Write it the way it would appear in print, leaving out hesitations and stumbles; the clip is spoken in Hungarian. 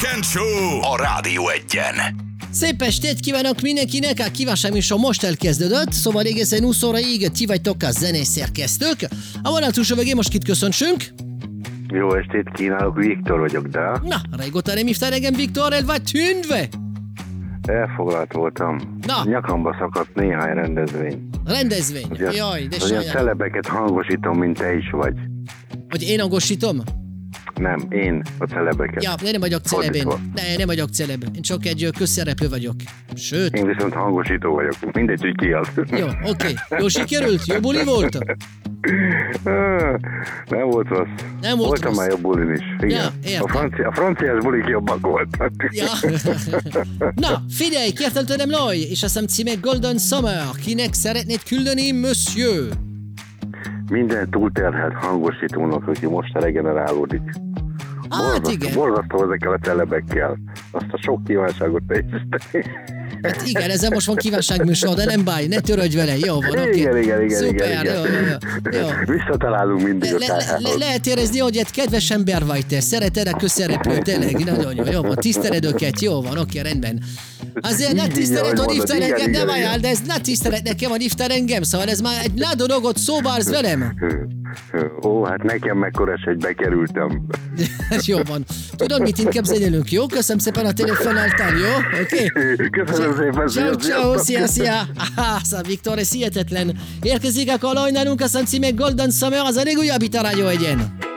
Weekend Show a Rádió Egyen. Szép estét kívánok mindenkinek, a kívánság műsor most elkezdődött, szóval egészen 20 óraig ti vagytok a zenés szerkesztők. A vonal túlsó végén most kit köszöntsünk? Jó estét kívánok, Viktor vagyok, de... Na, régóta nem hívtál engem Viktor, el vagy tűnve? Elfoglalt voltam. Na. Nyakamba szakadt néhány rendezvény. Rendezvény? Jaj, de olyan sajnálom. celebeket hangosítom, mint te is vagy. Hogy én hangosítom? Nem, én a celebeket. Ja, nem vagyok celeb én. Fordítva. Nem vagyok celeb. Én csak egy közszereplő vagyok. Sőt. Én viszont hangosító vagyok. Mindegy, hogy ki az. Jó, oké. Jó sikerült? Jó buli volt? Nem volt rossz. Nem volt Voltam rossz. már jobb bulin is. Igen. Ja, értem. A franciás bulik jobbak voltak. Ja. Na, figyelj, kértem tőlem Loj, és azt hiszem címe Golden Summer. Kinek szeretnéd küldeni, monsieur? Minden túlterhelt hangosítónak, aki most regenerálódik. Hát igen. Borzasztó ezekkel a celebekkel. Azt a sok kívánságot teljesíteni. Hát igen, ezzel most van kívánságműsor, de nem báj, ne törődj vele, jó van, oké. Igen. Szuper, jó. Visszatalálunk mindig a tájához. Lehet érezni, hogy egy kedves ember vagy te, szereted a közszereplő, tényleg, nagyon jó van, tiszteled őket, jó van, oké, rendben. Azért ne tiszteled, hogy hívtál engem, nem ajánl, de ez ne tiszteled nekem, hogy hívtál engem, szóval ez már egy nagy dolgot szóbálsz velem. Ó, hát nekem mekkora hogy bekerültem. Jó van. Tudod, mit inkább zenélünk, jó? Köszönöm szépen a telefonáltál, jó? Oké? Köszönöm szépen. Ciao, szia. Szóval Viktor, ez hihetetlen. Érkezik a kalaj nálunk, a címe Golden Summer, az a legújabb itt a Rádió Egyen.